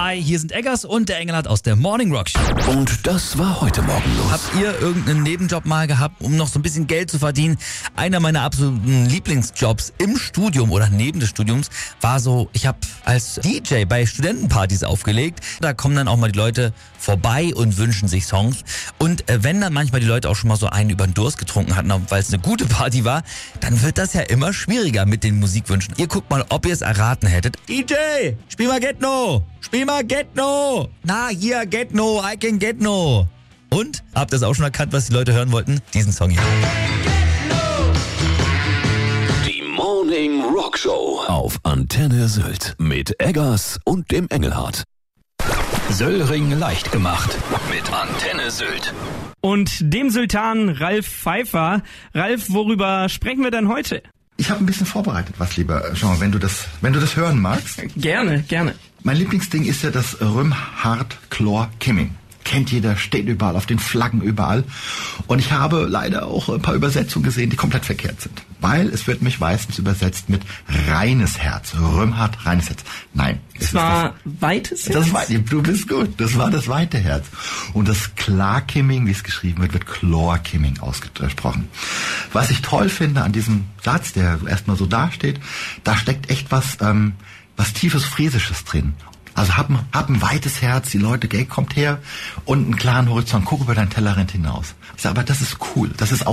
Hi, hier sind Eggers und der Engelhardt aus der Morning Rock Show. Und das war heute Morgen los. Habt ihr irgendeinen Nebenjob mal gehabt, um noch so ein bisschen Geld zu verdienen? Einer meiner absoluten Lieblingsjobs im Studium oder neben des Studiums war so, ich habe als DJ bei Studentenpartys aufgelegt. Da kommen dann auch mal die Leute vorbei und wünschen sich Songs. Und wenn dann manchmal die Leute auch schon mal so einen über den Durst getrunken hatten, weil es eine gute Party war, dann wird das ja immer schwieriger mit den Musikwünschen. Ihr guckt mal, ob ihr es erraten hättet. DJ, spiel mal Get No! Spiel mal Get No! Na, hier, Get No, I can get no! Und? Habt ihr es auch schon erkannt, was die Leute hören wollten? Diesen Song hier. Die Morning Rock Show auf Antenne Sylt mit Eggers und dem Engelhardt. Söllring leicht gemacht mit Antenne Sylt. Und dem Sultan Ralf Pfeiffer. Ralf, worüber sprechen wir denn heute? Ich habe ein bisschen vorbereitet, was lieber. Schau mal, wenn du das hören magst. Gerne. Mein Lieblingsding ist ja das Römhard Chlor Kimming. Kennt jeder, steht überall, auf den Flaggen überall. Und ich habe leider auch ein paar Übersetzungen gesehen, die komplett verkehrt sind. Weil es wird mich meistens übersetzt mit reines Herz. Römhard, reines Herz. Nein. Es war weites Herz? Du bist gut. Das war das weite Herz. Und das Klarkimming, wie es geschrieben wird, Chlorkimming ausgesprochen. Was ich toll finde an diesem Satz, der erstmal so dasteht, da steckt echt was tiefes Friesisches drin. Also hab ein weites Herz, die Leute, kommt her und einen klaren Horizont, guck über deinen Tellerrand hinaus. Ich sag, aber das ist cool, das ist auch